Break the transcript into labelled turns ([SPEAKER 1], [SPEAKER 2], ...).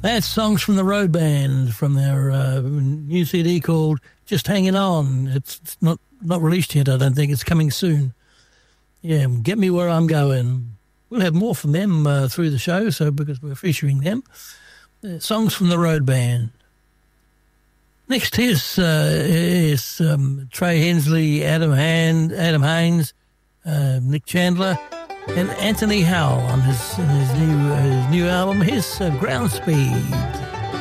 [SPEAKER 1] That's Songs from the Road Band from their new CD called Just Hanging On. It's not released yet, I don't think. It's coming soon. Yeah, Get Me Where I'm Going. We'll have more from them through the show, so because we're featuring them. Songs from the Road Band. Next is Trey Hensley, Adam Haynes, Nick Chandler, and Anthony Howell on his new album. Here's Ground Speed.